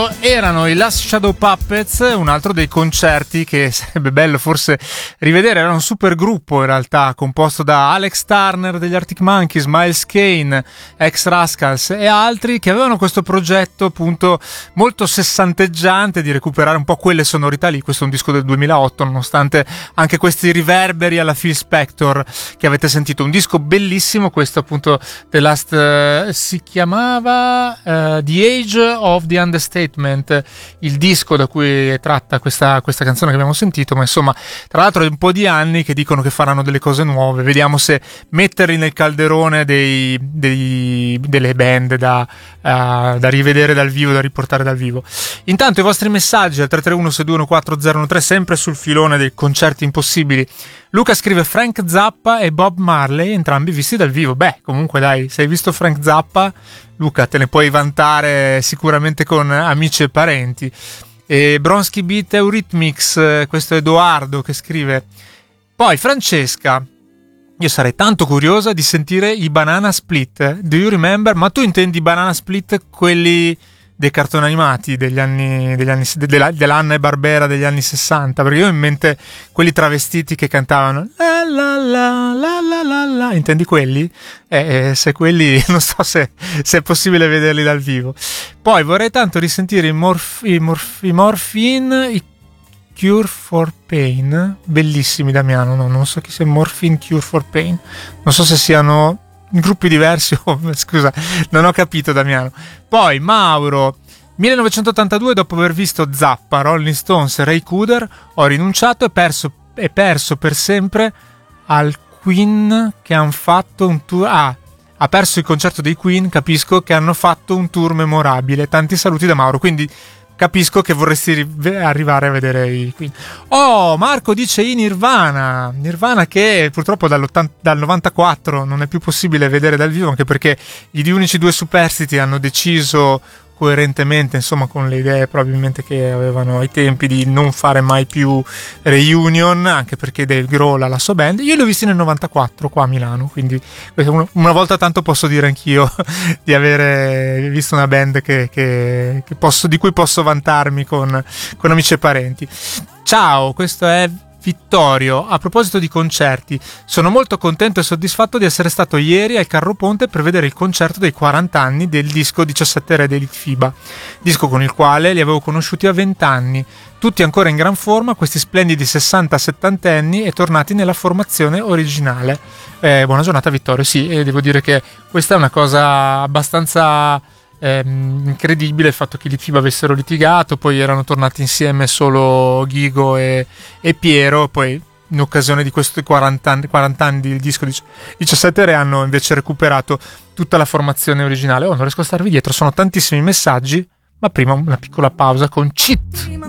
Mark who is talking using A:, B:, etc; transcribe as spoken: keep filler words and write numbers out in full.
A: Erano i Last Shadow Puppets, un altro dei concerti che sarebbe bello forse rivedere. Era un super gruppo in realtà, composto da Alex Turner degli Arctic Monkeys, Miles Kane, ex Rascals e altri, che avevano questo progetto appunto molto sessanteggiante di recuperare un po' quelle sonorità lì. Questo è un disco del duemilaotto, nonostante anche questi riverberi alla Phil Spector che avete sentito. Un disco bellissimo questo, appunto The Last, uh, si chiamava uh, The Age of the Understatement, il disco da cui è tratta questa, questa canzone che abbiamo sentito. Ma insomma, tra l'altro è un po' di anni che dicono che faranno delle cose nuove. Vediamo se metterli nel calderone dei, dei, delle band da, uh, da rivedere dal vivo, da riportare dal vivo. Intanto i vostri messaggi al tre tre uno sei due uno quattro zero uno tre, sempre sul filone dei concerti impossibili. Luca scrive Frank Zappa e Bob Marley, entrambi visti dal vivo. Beh, comunque dai, se hai visto Frank Zappa, Luca, te ne puoi vantare sicuramente con amici e parenti. E Bronski Beat Eurythmics, questo è Edoardo che scrive. Poi Francesca, io sarei tanto curiosa di sentire i Banana Split. Do you remember? Ma tu intendi i Banana Split quelli dei cartoni animati degli anni, degli anni della, dell'Hanna e Barbera degli anni sessanta? Perché io ho in mente quelli travestiti che cantavano la la la la la la la. Intendi quelli? Eh, se quelli non so se, se è possibile vederli dal vivo. Poi vorrei tanto risentire i, morf, i, morf, i Morphine, i Cure for Pain, bellissimi. Damiano, no, non so chi sia Morphine Cure for Pain, non so se siano gruppi diversi. Oh, scusa, non ho capito, Damiano. Poi Mauro, millenovecentottantadue, dopo aver visto Zappa, Rolling Stones e Ray Cooder, ho rinunciato e perso, e perso per sempre al Queen che hanno fatto un tour. Ah, ha perso il concerto dei Queen, capisco che hanno fatto un tour memorabile. Tanti saluti da Mauro. Quindi capisco che vorresti ri- arrivare a vedere i Queen. Oh, Marco dice i Nirvana. Nirvana che purtroppo dal novantaquattro non è più possibile vedere dal vivo, anche perché gli unici due superstiti hanno deciso coerentemente, insomma, con le idee probabilmente che avevano ai tempi, di non fare mai più reunion, anche perché Dave Grohl ha la sua band. Io li ho visti nel novantaquattro qua a Milano, quindi una volta tanto posso dire anch'io di avere visto una band che, che, che posso, di cui posso vantarmi con, con amici e parenti. Ciao, questo è Vittorio. A proposito di concerti, sono molto contento e soddisfatto di essere stato ieri al Carro Ponte per vedere il concerto dei quaranta anni del disco diciassette Re dell'Elite FIBA, disco con il quale li avevo conosciuti a venti anni, tutti ancora in gran forma, questi splendidi sessanta settantenni e tornati nella formazione originale. Eh, buona giornata Vittorio. Sì, e devo dire che questa è una cosa abbastanza Eh, incredibile, il fatto che i FIBA avessero litigato, poi erano tornati insieme solo Ghigo e, e Piero, poi in occasione di questi quaranta anni, quaranta anni del disco diciassette Re hanno invece recuperato tutta la formazione originale. Oh, non riesco a starvi dietro, sono tantissimi messaggi, ma prima una piccola pausa con Cheat.